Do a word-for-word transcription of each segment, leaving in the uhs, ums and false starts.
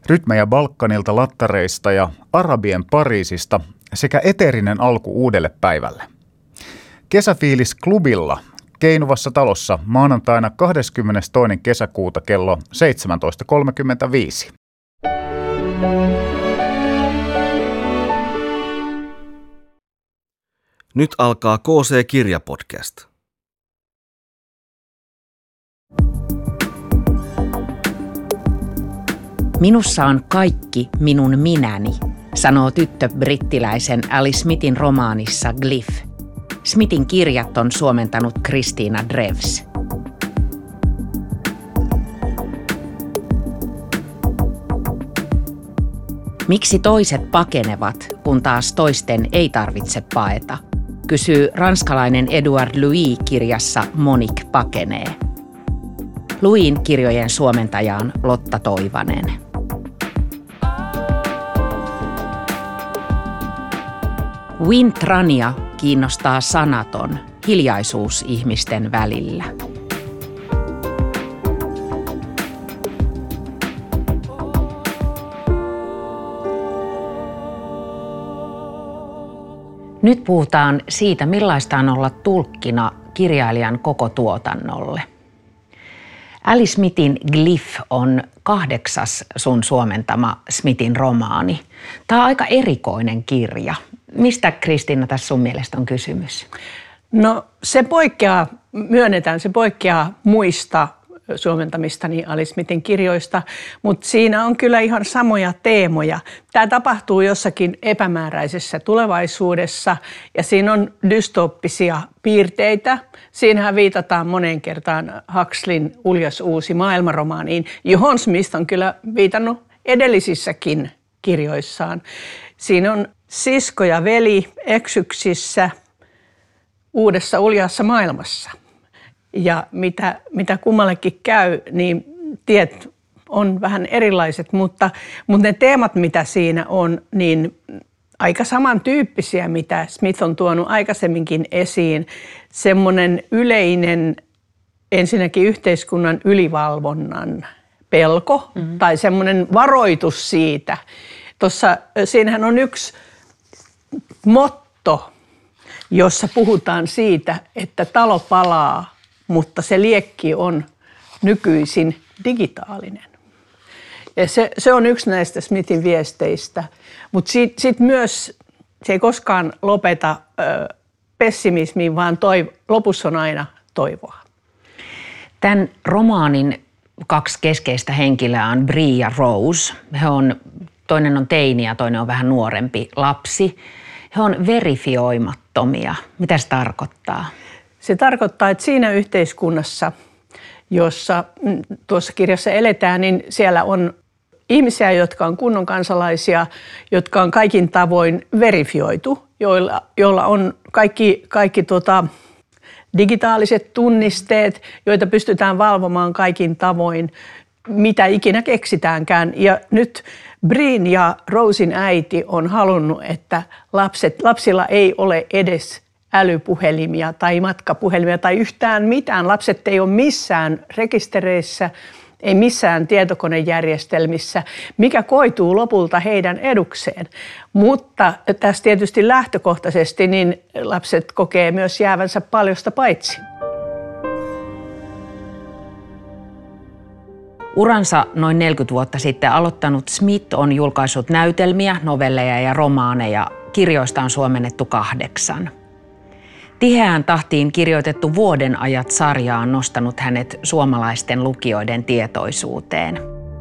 rytmejä Balkanilta, lattareista ja arabien Pariisista sekä eteerinen alku uudelle päivälle. Kesäfiilis klubilla Keinuvassa talossa maanantaina kahdeskymmenestoinen kesäkuuta kello seitsemäntoista kolmekymmentäviisi. Nyt alkaa K C-kirjapodcast. Minussa on kaikki minun minäni, sanoo tyttö brittiläisen Alice Smithin romaanissa Glyph. Smithin kirjat on suomentanut Christina Drews. Miksi toiset pakenevat, kun taas toisten ei tarvitse paeta, kysyy ranskalainen Edouard Louis kirjassa Monique pakenee. Louisin kirjojen suomentaja on Lotta Toivanen. Win Trania kiinnostaa sanaton hiljaisuus ihmisten välillä. Nyt puhutaan siitä, millaista on olla tulkkina kirjailijan koko tuotannolle. Alice Smithin Glyph on kahdeksas sun suomentama Smithin romaani. Tämä on aika erikoinen kirja. Mistä, Kristiina, tässä sun mielestä on kysymys? No se poikkeaa, myönnetään, se poikkeaa muista suomentamistani Alice Smithin kirjoista, mutta siinä on kyllä ihan samoja teemoja. Tämä tapahtuu jossakin epämääräisessä tulevaisuudessa ja siinä on dystooppisia piirteitä. Siinähän viitataan moneen kertaan Huxleyn Uljas uusi maailmanromaaniin, johon Smith on kyllä viitannut edellisissäkin kirjoissaan. Siinä on sisko ja veli eksyksissä uudessa uljaassa maailmassa. Ja mitä, mitä kummallekin käy, niin tiet on vähän erilaiset, mutta, mutta ne teemat, mitä siinä on, niin aika samantyyppisiä, mitä Smith on tuonut aikaisemminkin esiin. Semmoinen yleinen, ensinnäkin yhteiskunnan ylivalvonnan pelko mm-hmm. tai semmoinen varoitus siitä. Tuossa, siinähän on yksi motto, jossa puhutaan siitä, että talo palaa, mutta se liekki on nykyisin digitaalinen. Ja se, se on yksi näistä Smithin viesteistä, mutta sitten sit myös se ei koskaan lopeta ö, pessimismiin, vaan toiv- lopussa on aina toivoa. Tämän romaanin kaksi keskeistä henkilöä on Bree ja Rose. He on, toinen on teini ja toinen on vähän nuorempi lapsi. He on verifioimattomia. Mitä se tarkoittaa? Se tarkoittaa, että siinä yhteiskunnassa, jossa tuossa kirjassa eletään, niin siellä on ihmisiä, jotka on kunnon kansalaisia, jotka on kaikin tavoin verifioitu, joilla, joilla on kaikki, kaikki tota, digitaaliset tunnisteet, joita pystytään valvomaan kaikin tavoin, mitä ikinä keksitäänkään. Ja nyt Breen ja Rosen äiti on halunnut, että lapset, lapsilla ei ole edes älypuhelimia tai matkapuhelimia tai yhtään mitään. Lapset ei ole missään rekistereissä, ei missään tietokonejärjestelmissä, mikä koituu lopulta heidän edukseen. Mutta tässä tietysti lähtökohtaisesti niin lapset kokee myös jäävänsä paljosta paitsi. Uransa noin neljäkymmentä vuotta sitten aloittanut Smith on julkaissut näytelmiä, novelleja ja romaaneja. Kirjoista on suomennettu kahdeksan. Tiheään tahtiin kirjoitettu Vuoden ajat -sarja on nostanut hänet suomalaisten lukijoiden tietoisuuteen.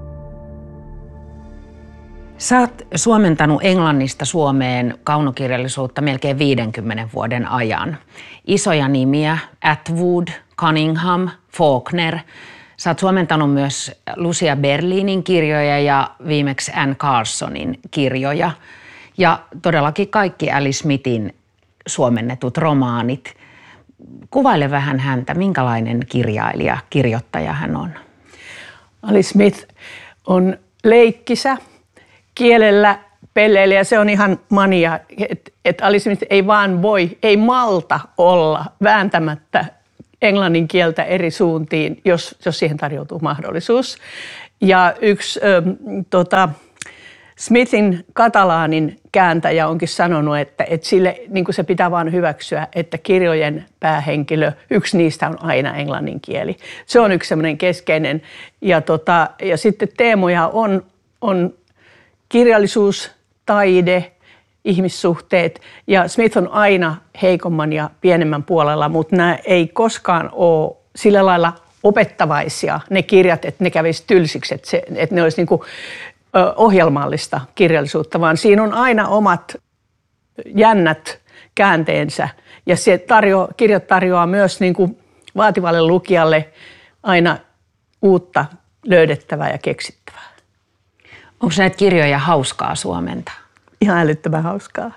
Sä oot suomentanut englannista Suomeen kaunokirjallisuutta melkein viidenkymmenen vuoden ajan. Isoja nimiä: Atwood, Cunningham, Faulkner. Sä oot suomentanut myös Lucia Berlinin kirjoja ja viimeksi Anne Carsonin kirjoja. Ja todellakin kaikki Alice Smithin suomennetut romaanit. Kuvaile vähän häntä, minkälainen kirjailija, kirjoittaja hän on? Alice Smith on leikkisä, kielellä pelleilijä. Se on ihan mania, että et Alice Smith ei vaan voi, ei malta olla vääntämättä englannin kieltä eri suuntiin, jos, jos siihen tarjoutuu mahdollisuus. Ja yksi ö, tota, Smithin katalaanin kääntäjä onkin sanonut, että, että sille niin kuin se pitää vaan hyväksyä, että kirjojen päähenkilö, yksi niistä on aina englannin kieli. Se on yksi semmoinen keskeinen. Ja, tota, ja sitten teemoja on, on kirjallisuus, taide, ihmissuhteet. Ja Smith on aina heikomman ja pienemmän puolella, mutta nämä ei koskaan ole sillä lailla opettavaisia, ne kirjat, että ne kävisi tylsiksi, että, se, että ne olisi niin kuin ohjelmallista kirjallisuutta, vaan siinä on aina omat jännät käänteensä. Ja se tarjoaa, kirjat tarjoaa myös niin kuin vaativalle lukijalle aina uutta löydettävää ja keksittävää. Onko näitä kirjoja hauskaa suomentaa? Ihan älyttömän hauskaa.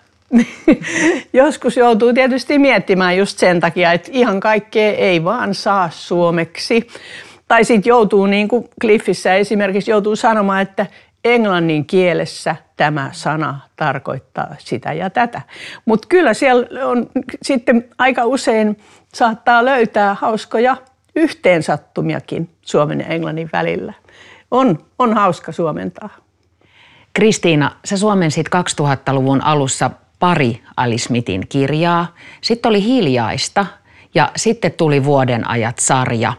Joskus joutuu tietysti miettimään just sen takia, että ihan kaikkea ei vaan saa suomeksi. Tai sitten joutuu, niin kuin Cliffissä esimerkiksi, joutuu sanomaan, että englannin kielessä tämä sana tarkoittaa sitä ja tätä. Mutta kyllä siellä on sitten aika usein saattaa löytää hauskoja yhteensattumiakin suomen ja englannin välillä. On, on hauska suomentaa. Kristiina, sä suomensit kaksituhattaluvun alussa pari Ali Smithin kirjaa. Sitten oli Hiljaista ja sitten tuli Vuoden ajat -sarja.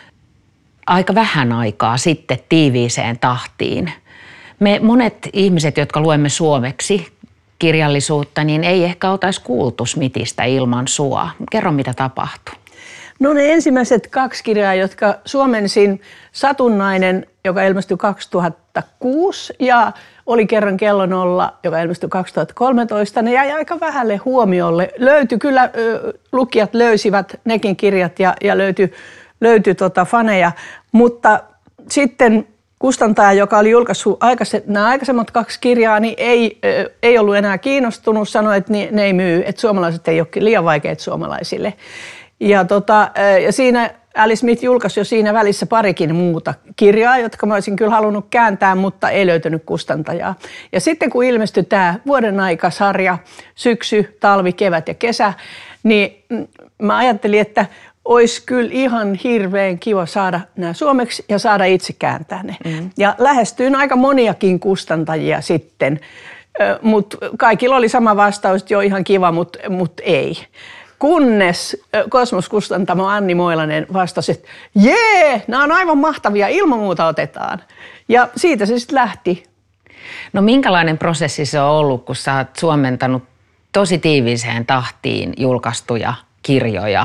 Aika vähän aikaa sitten tiiviiseen tahtiin. Me monet ihmiset, jotka luemme suomeksi kirjallisuutta, niin ei ehkä oltaisi kuultu Smithistä ilman sua. Kerro, mitä tapahtui. No ne ensimmäiset kaksi kirjaa, jotka suomensin, Satunnainen, joka ilmestyi kaksituhattakuusi, ja Oli kerran kello nolla, joka ilmestyi kaksituhattakolmetoista, ne jäi aika vähälle huomiolle. Löytyi kyllä, lukijat löysivät nekin kirjat ja, ja löytyi, löytyi tota faneja, mutta sitten kustantaja, joka oli julkaissut aikaisemmat, nämä aikaisemmat kaksi kirjaa, niin ei, ei ollut enää kiinnostunut, sanoi, että ne ei myy, että suomalaiset ei ole liian vaikeat suomalaisille. Ja, tota, ja siinä Ali Smith julkaisi jo siinä välissä parikin muuta kirjaa, jotka mä olisin kyllä halunnut kääntää, mutta ei löytynyt kustantajaa. Ja sitten kun ilmestyi tämä Vuoden aika-sarja, syksy, talvi, kevät ja kesä, niin mä ajattelin, että olisi kyllä ihan hirveän kiva saada nämä suomeksi ja saada itse kääntää ne. Mm. Ja lähestyin aika moniakin kustantajia sitten, mutta kaikilla oli sama vastaus, että joo ihan kiva, mutta mut ei. Kunnes Kosmos-kustantamo Anni Moilanen vastasi, että jee, nämä on aivan mahtavia, ilman muuta otetaan. Ja siitä se sitten lähti. No minkälainen prosessi se on ollut, kun sä oot suomentanut tosi tiiviiseen tahtiin julkaistuja kirjoja?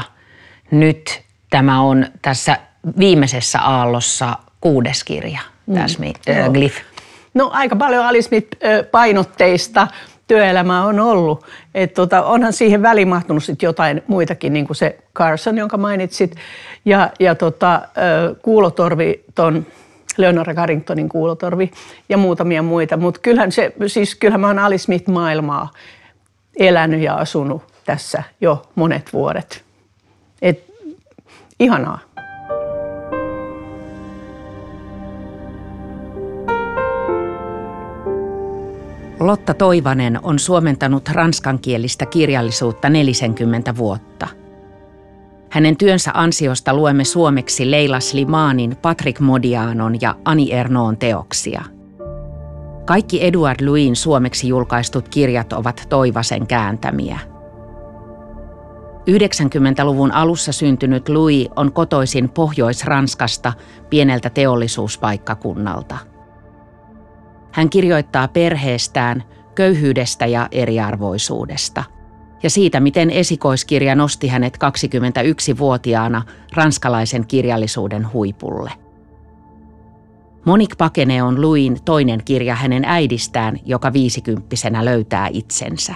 Nyt tämä on tässä viimeisessä aallossa kuudes kirja, mm. tässä äh, Glyph. No aika paljon Ali Smith-painotteista työelämää on ollut. Et tota, onhan siihen väliin mahtunut sit jotain muitakin, niin kuin se Carson, jonka mainitsit, ja, ja tota, Kuulotorvi, ton Leonora Carringtonin Kuulotorvi ja muutamia muita. Mutta kyllähän, se, siis kyllähän mä oon Ali Smith-maailmaa elänyt ja asunut tässä jo monet vuodet. Et, ihanaa. Lotta Toivanen on suomentanut ranskankielistä kirjallisuutta nelisenkymmentä vuotta. Hänen työnsä ansiosta luemme suomeksi Leila Slimanin, Patrick Modianon ja Annie Ernaux'n teoksia. Kaikki Edouard Louin suomeksi julkaistut kirjat ovat Toivasen kääntämiä. yhdeksänkymmentäluvun alussa syntynyt Louis on kotoisin Pohjois-Ranskasta, pieneltä teollisuuspaikkakunnalta. Hän kirjoittaa perheestään, köyhyydestä ja eriarvoisuudesta ja siitä, miten esikoiskirja nosti hänet kaksikymmentäyksivuotiaana ranskalaisen kirjallisuuden huipulle. Monique pakenee on Louin toinen kirja hänen äidistään, joka viisikymppisenä löytää itsensä.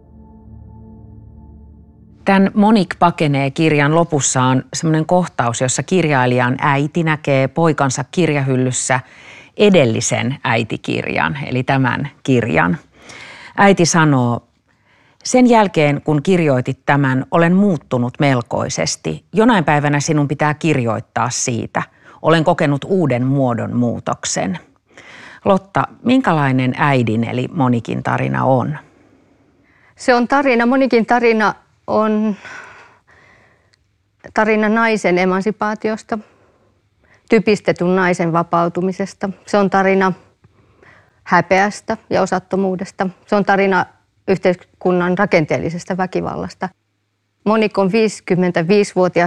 Tämän Monique pakenee -kirjan lopussa on sellainen kohtaus, jossa kirjailijan äiti näkee poikansa kirjahyllyssä edellisen äitikirjan, eli tämän kirjan. Äiti sanoo, sen jälkeen kun kirjoitit tämän, olen muuttunut melkoisesti. Jonain päivänä sinun pitää kirjoittaa siitä. Olen kokenut uuden muodon muutoksen. Lotta, minkälainen äidin eli Monikin tarina on? Se on tarina, Monikin tarina on tarina naisen emansipaatiosta. typistetyn naisen vapautumisesta. Se on tarina häpeästä ja osattomuudesta. Se on tarina yhteiskunnan rakenteellisesta väkivallasta. Monikon viisikymmentäviisivuotias